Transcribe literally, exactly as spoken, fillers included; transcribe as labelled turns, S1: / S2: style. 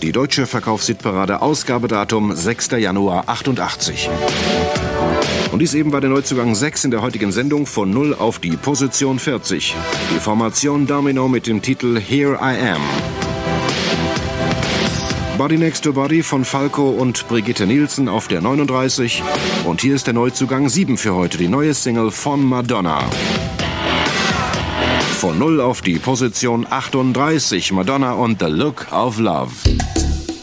S1: die deutsche Verkaufshitparade, Ausgabedatum sechster Januar achtundachtzig. Und dies eben war der Neuzugang sechs in der heutigen Sendung, von null auf die Position vierzig. Die Formation Domino mit dem Titel Here I Am. Body Next to Body von Falco und Brigitte Nielsen auf der neununddreißig. Und hier ist der Neuzugang sieben für heute, die neue Single von Madonna. Von null auf die Position achtunddreißig, Madonna und The Look of Love.